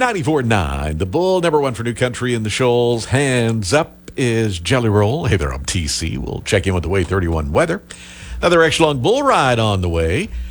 94.9, The Bull, number one for New Country in the Shoals. Hands up is Jelly Roll. Hey there, I'm TC. We'll check in with the Way 31 weather. Another extra long bull ride on the way.